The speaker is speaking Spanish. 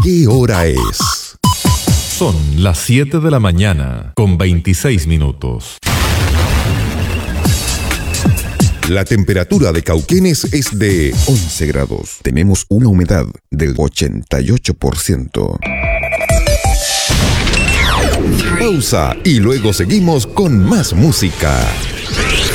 ¿Qué hora es? Son las 7 de la mañana, con 26 minutos. La temperatura de Cauquenes es de 11 grados. Tenemos una humedad del 88%. Pausa y luego seguimos con más música.